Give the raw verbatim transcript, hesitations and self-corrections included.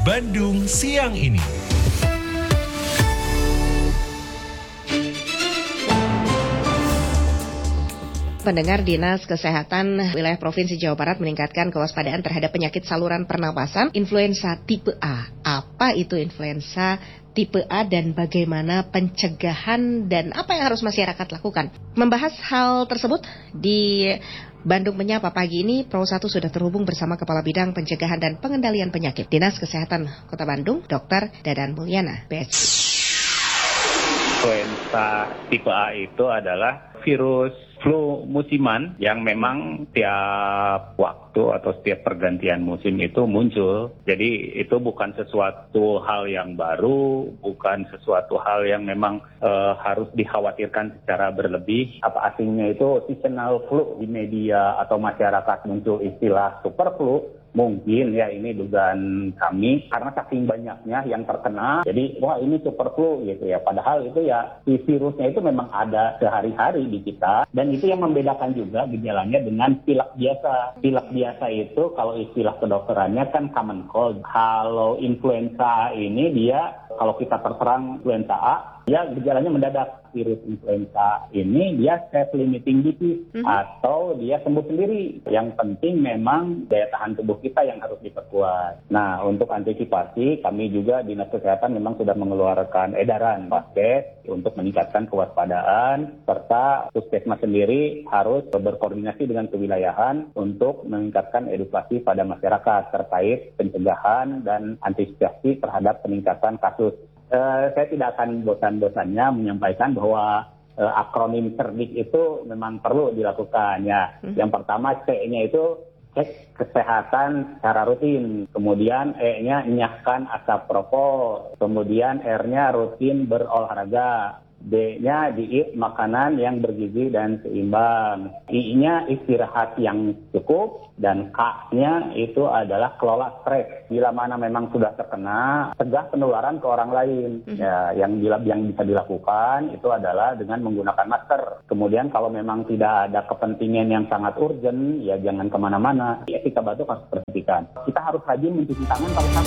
Bandung siang ini. Pendengar, Dinas Kesehatan Wilayah Provinsi Jawa Barat meningkatkan kewaspadaan terhadap penyakit saluran pernapasan influenza tipe A. Apa itu influenza tipe A dan bagaimana pencegahan dan apa yang harus masyarakat lakukan? Membahas hal tersebut di Bandung Menyapa pagi ini, Pro satu sudah terhubung bersama Kepala Bidang Pencegahan dan Pengendalian Penyakit Dinas Kesehatan Kota Bandung, Dokter Dadan Mulyana, B S. Influenza tipe A itu adalah virus flu musiman yang memang tiap waktu atau setiap pergantian musim itu muncul. Jadi itu bukan sesuatu hal yang baru, bukan sesuatu hal yang memang e, harus dikhawatirkan secara berlebih. Apa aslinya itu seasonal flu, di media atau masyarakat muncul istilah super flu. Mungkin ya ini dugaan kami karena saking banyaknya yang terkena, jadi wah ini super flu gitu ya. Padahal itu ya si virusnya itu memang ada sehari-hari di kita, dan itu yang membedakan juga gejalanya dengan pilek biasa. Pilek biasa itu kalau istilah kedokterannya kan common cold. Kalau influenza ini dia kalau kita terserang influenza A, ya gejalanya mendadak. Virus influenza ini dia self-limiting disease mm-hmm. atau dia sembuh sendiri. Yang penting memang daya tahan tubuh kita yang harus diperkuat. Nah, untuk antisipasi kami juga Dinas Kesehatan memang sudah mengeluarkan edaran Paskes untuk meningkatkan kewaspadaan, serta Puskesmas sendiri harus berkoordinasi dengan kewilayahan untuk meningkatkan edukasi pada masyarakat terkait pencegahan dan antisipasi terhadap peningkatan kasus. Uh, saya tidak akan bosan-bosannya menyampaikan bahwa uh, akronim cerdik itu memang perlu dilakukan ya. Hmm. Yang pertama C-nya itu cek kesehatan secara rutin. Kemudian E-nya enyahkan asap rokok. Kemudian R-nya rutin berolahraga. D-nya diet makanan yang bergizi dan seimbang. I-nya istirahat yang cukup. Dan K-nya itu adalah kelola stres. Bila mana memang sudah terkena, cegah penularan ke orang lain. Mm-hmm. Ya, yang, yang bisa dilakukan itu adalah dengan menggunakan masker. Kemudian kalau memang tidak ada kepentingan yang sangat urgent, ya jangan kemana-mana. Etika batuk harus diperhatikan. Kita harus rajin mencuci tangan kalau sampai